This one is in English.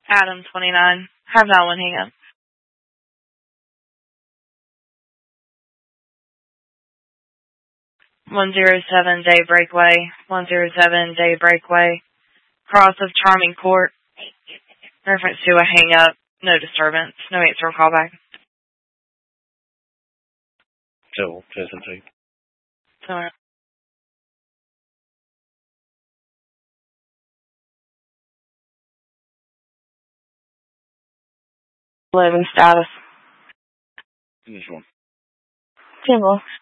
Adam 29. Have that one hang up. 107 Day Breakaway. 107 Day Breakaway. Cross of Charming Court. Reference to a hang up. No disturbance. No answer or callback. So, Jason 3. Sorry. 11 status. Finish one. Timble.